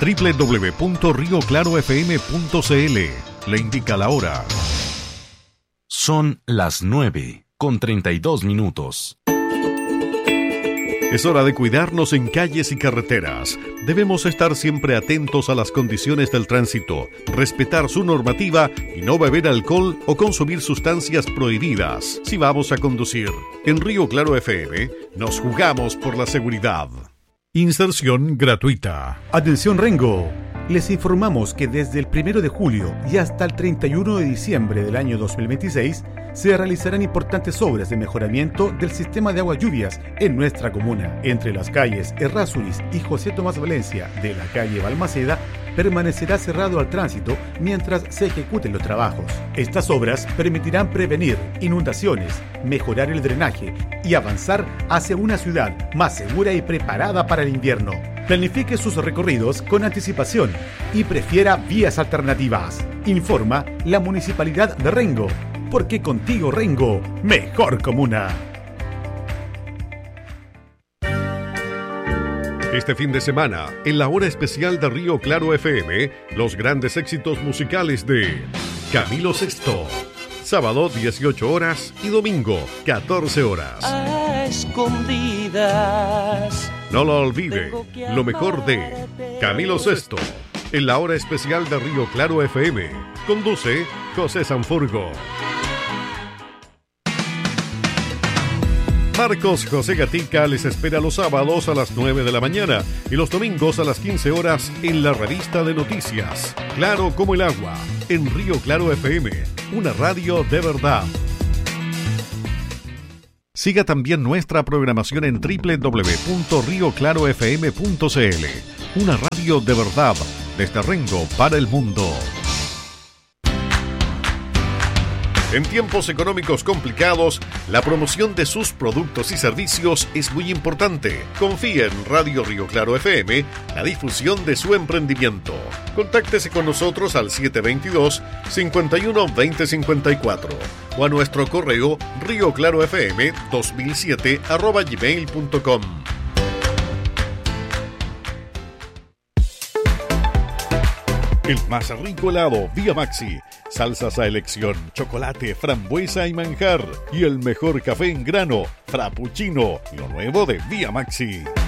www.rioclarofm.cl. Le indica la hora. Son las 9:32. Es hora de cuidarnos en calles y carreteras. Debemos estar siempre atentos a las condiciones del tránsito, respetar su normativa y no beber alcohol o consumir sustancias prohibidas si vamos a conducir. En Río Claro FM nos jugamos por la seguridad. Inserción gratuita. Atención Rengo. Les informamos que desde el 1 de julio y hasta el 31 de diciembre del año 2026 se realizarán importantes obras de mejoramiento del sistema de aguas lluvias en nuestra comuna. Entre las calles Errázuriz y José Tomás Valencia de la calle Balmaceda permanecerá cerrado al tránsito mientras se ejecuten los trabajos. Estas obras permitirán prevenir inundaciones, mejorar el drenaje y avanzar hacia una ciudad más segura y preparada para el invierno. Planifique sus recorridos con anticipación y prefiera vías alternativas. Informa la Municipalidad de Rengo, porque contigo Rengo, mejor comuna. Este fin de semana, en la hora especial de Río Claro FM, los grandes éxitos musicales de Camilo Sesto. Sábado 18 horas y domingo 14 horas. A escondidas. No lo olvide, lo mejor de Camilo Sesto, en la hora especial de Río Claro FM. Conduce José Sanfurgo. Marcos José Gatica les espera los sábados a las 9 de la mañana y los domingos a las 15 horas en la revista de noticias Claro como el agua, en Río Claro FM, una radio de verdad. Siga también nuestra programación en www.rioclarofm.cl, una radio de verdad desde Rengo para el mundo. En tiempos económicos complicados, la promoción de sus productos y servicios es muy importante. Confíe en Radio Río Claro FM, la difusión de su emprendimiento. Contáctese con nosotros al 722-512054 o a nuestro correo rioclarofm2007@gmail.com. El más rico helado Vía Maxi, salsas a elección, chocolate, frambuesa y manjar, y el mejor café en grano, frappuccino, lo nuevo de Vía Maxi.